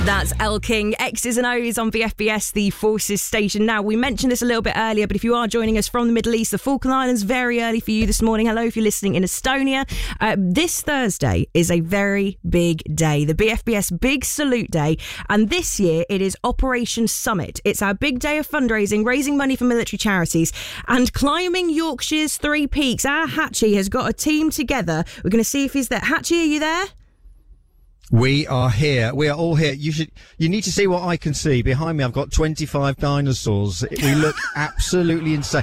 That's El King, X's and O's on BFBS, the Forces station. Now, we mentioned this a little bit earlier, but if you are joining us from the Middle East, the Falkland Islands, very early for you this morning. Hello if you're listening in Estonia. This Thursday is a very big day, the BFBS Big Salute Day. And this year, it is Operation Summit. It's our big day of fundraising, raising money for military charities and climbing Yorkshire's three peaks. Our Hatchie has got a team together. We're going to see if he's there. Hatchie, are you there? We are here. We are all here. You need to see what I can see. Behind me, I've got 25 dinosaurs. We look absolutely insane.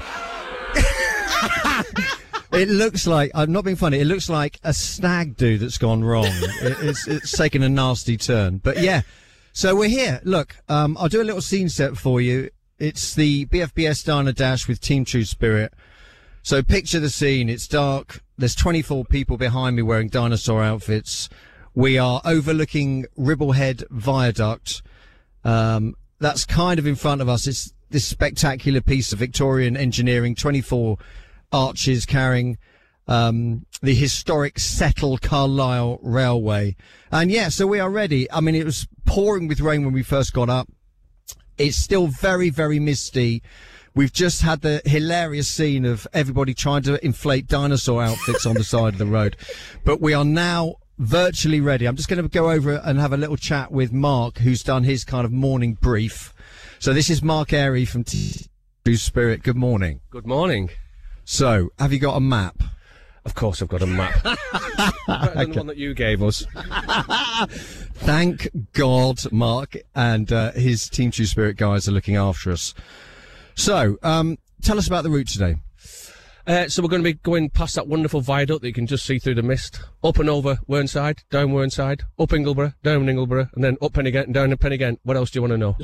It looks like, I'm not being funny, it looks like a stag do that's gone wrong. It's taken a nasty turn. But yeah, so we're here. Look, I'll do a little scene set for you. It's the BFBS Dino Dash with Team True Spirit. So picture the scene. It's dark. There's 24 people behind me wearing dinosaur outfits. We are overlooking Ribblehead Viaduct. That's kind of in front of us. It's this spectacular piece of Victorian engineering, 24 arches carrying the historic Settle Carlisle Railway. And yeah, so we are ready. I mean, it was pouring with rain when we first got up. It's still very, very misty. We've just had the hilarious scene of everybody trying to inflate dinosaur outfits on the side of the road. But we are now virtually ready. I'm just going to go over and have a little chat with Mark, who's done his kind of morning brief. So this is Mark Airy from True Spirit. Good morning. Good morning. So, have you got a map? Of course I've got a map. Better than the one that you gave us. Thank God Mark and his Team True Spirit guys are looking after us. So, tell us about the route today. So we're going to be going past that wonderful viaduct that you can just see through the mist, up and over Whernside, down Whernside, up Ingleborough, down Ingleborough, and then up Penigent and down Penigent. What else do you want to know?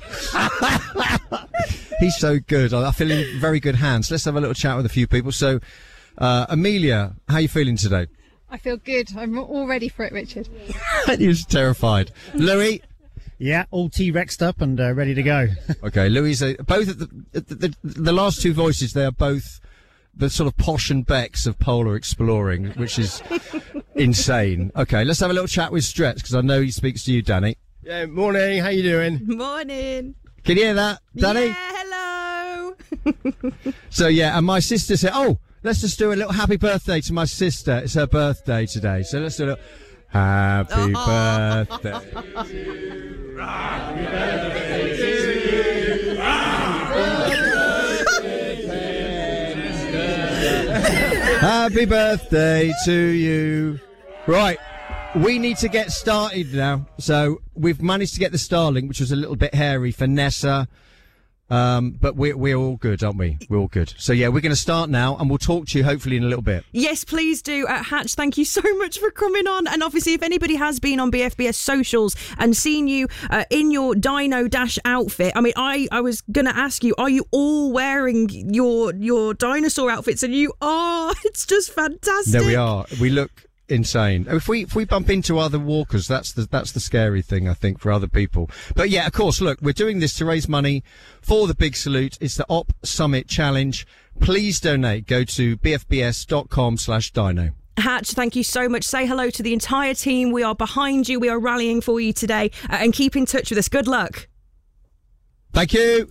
He's so good. I feel in very good hands. Let's have a little chat with a few people. So, Amelia, how are you feeling today? I feel good. I'm all ready for it, Richard. He was terrified. Louis? Yeah, all T-Rexed up and ready to go. Okay, Louis, both of the last two voices, they are both the sort of Posh and Becks of polar exploring, which is insane. Okay, let's have a little chat with Stretch, because I know he speaks to you, Danny. Yeah, morning. How you doing? Morning. Can you hear that, Danny? Yeah, hello. So, yeah, and my sister said, oh, let's just do a little happy birthday to my sister. It's her birthday today. So let's do a little happy birthday. Happy birthday to you. Happy birthday to you. Right. We need to get started now. So we've managed to get the Starlink, which was a little bit hairy for Nessa. But we're all good, aren't we? We're all good. So yeah, we're going to start now and we'll talk to you hopefully in a little bit. Yes, please do. Hatch, thank you so much for coming on. And obviously, if anybody has been on BFBS socials and seen you in your Dino Dash outfit, I mean, I was going to ask you, are you all wearing your dinosaur outfits? And you are. It's just fantastic. There we are. We look insane. If we bump into other walkers, that's the scary thing, I think, for other people. But yeah, of course, look, we're doing this to raise money for the Big Salute. It's the Op Summit Challenge. Please donate. Go to bfbs.com/dino. Hatch, thank you so much. Say hello to the entire team. We are behind you. We are rallying for you today. And keep in touch with us. Good luck. Thank you.